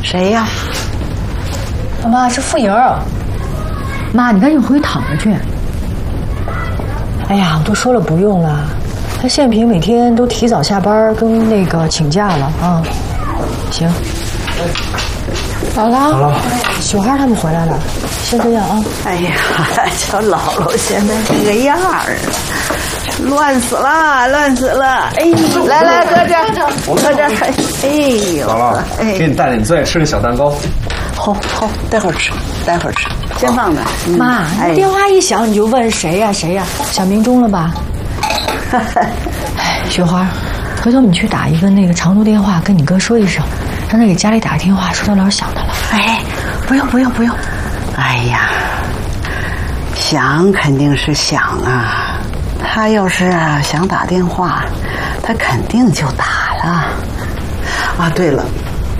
谁呀？ 妈，是傅莹儿。妈，你赶紧回去躺着去。哎呀，我都说了不用了。他宪平每天都提早下班，跟那个请假了啊。行。姥姥， 好了， 小花他们回来了，先这样啊。 哎呀，瞧姥姥现在这个样儿，乱死了，乱死了！哎，来，搁这儿，搁这儿。哎呦， 姥姥，给你带点你最爱吃的小蛋糕。 好，待会儿吃，先放那。 妈，你电话一响你就问谁呀？想明中了吧？哎，雪花，回头你去打一个那个长途电话，跟你哥说一声，让他给家里打个电话，说他老想他了。 哎，不用。哎呀，想肯定是想啊，他要是想打电话，他肯定就打了。啊，对了，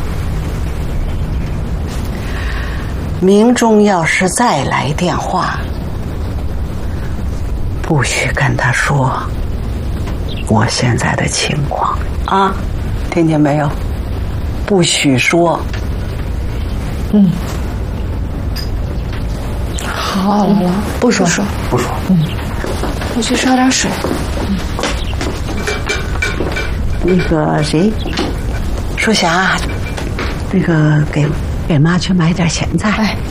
明中要是再来电话，不许跟他说我现在的情况啊，听见没有？不许说。 好了，不说。 我去烧点水。 那个谁，淑霞，那个给妈去买点咸菜。 哎，